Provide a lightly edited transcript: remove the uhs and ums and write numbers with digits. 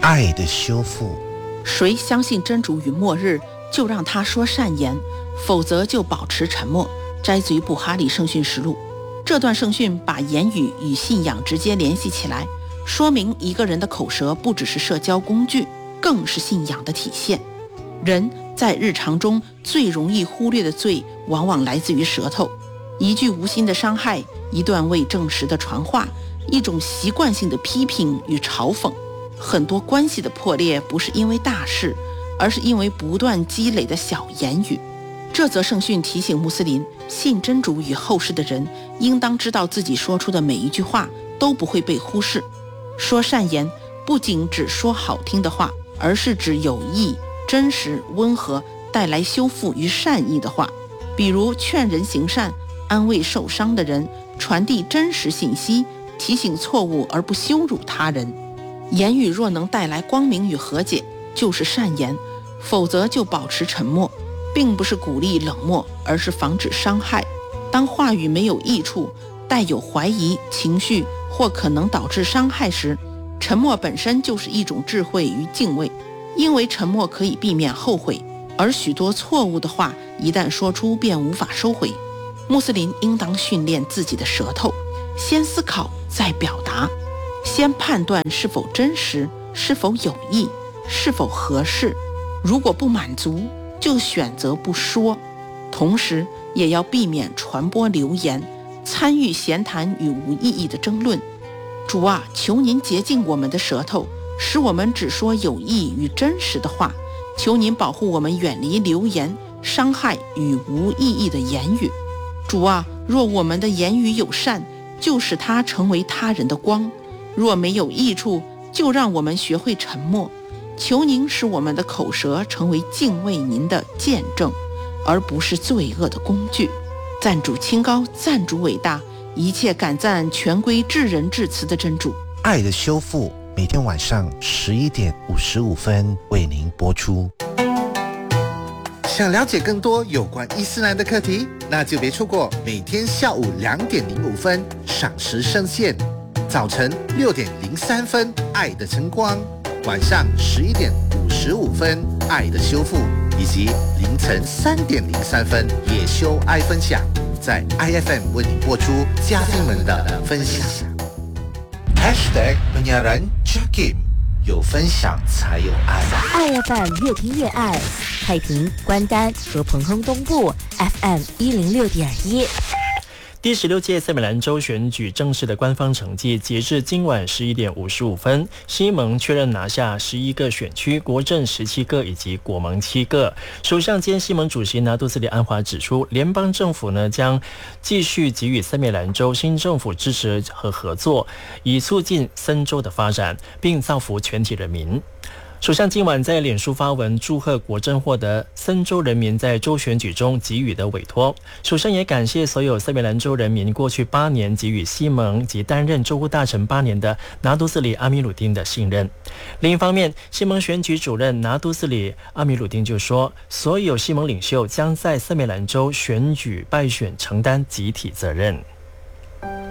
爱的修复。 谁相信真主与末日，就让他说善言，否则就保持沉默。摘自于布哈里圣训实录。这段圣训把言语与信仰直接联系起来，说明一个人的口舌不只是社交工具，更是信仰的体现。人在日常中最容易忽略的罪，往往来自于舌头。一句无心的伤害，一段未证实的传话，一种习惯性的批评与嘲讽。很多关系的破裂不是因为大事，而是因为不断积累的小言语。这则圣训提醒穆斯林，信真主与后世的人应当知道自己说出的每一句话都不会被忽视。说善言不仅只说好听的话，而是指有益、真实、温和，带来修复与善意的话，比如劝人行善，安慰受伤的人，传递真实信息，提醒错误而不羞辱他人。言语若能带来光明与和解，就是善言，否则就保持沉默，并不是鼓励冷漠，而是防止伤害。当话语没有益处，带有怀疑情绪或可能导致伤害时，沉默本身就是一种智慧与敬畏，因为沉默可以避免后悔，而许多错误的话一旦说出便无法收回。穆斯林应当训练自己的舌头，先思考再表达，先判断是否真实，是否有益，是否合适。如果不满足，就选择不说。同时也要避免传播流言，参与闲谈与无意义的争论。主啊，求您洁净我们的舌头，使我们只说有益与真实的话。求您保护我们远离流言、伤害与无意义的言语。主啊，若我们的言语有善，就使它成为他人的光；若没有益处，就让我们学会沉默。求您使我们的口舌成为敬畏您的见证，而不是罪恶的工具。赞主清高，赞主伟大，一切感赞全归至仁至慈的真主。 爱的修复每天晚上11点55分为您播出。想了解更多有关伊斯兰的课题，那就别错过每天下午2点05分赏时圣线，早晨6点03分爱的晨光，晚上11点55分爱的修复，以及凌晨3点03分野修爱分享，在 IFM 为你播出嘉宾们的分享。#penyiaran Jakim， 有分享才有爱。 IFM 越听越爱，太平、关丹和彭亨东部 FM 106.1。 第16届塞美兰州选举正式的官方成绩，截至今晚11点55分，西蒙确认拿下11个选区，国阵17个以及国盟7个。首相兼西蒙主席拿督斯里安华指出，联邦政府呢将继续给予塞美兰州新政府支持和合作，以促进森州的发展，并造福全体人民。首相今晚在脸书发文祝贺国阵获得森州人民在州选举中给予的委托。首相也感谢所有塞美兰州人民过去8年给予西蒙及担任州务大臣8年的拿督斯里阿米鲁丁的信任。另一方面，西蒙选举主任拿督斯里阿米鲁丁就说，所有西蒙领袖将在塞美兰州选举败选承担集体责任。